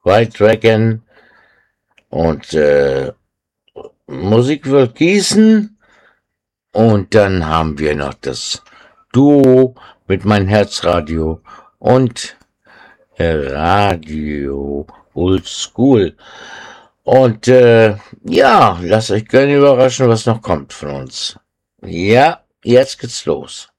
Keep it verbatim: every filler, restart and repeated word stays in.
White Dragon und äh, Musik wird gießen. Und dann haben wir noch das Duo mit mein Herzradio und Radio Old School. Und äh, ja, lasst euch gerne überraschen, was noch kommt von uns. Ja, jetzt geht's los.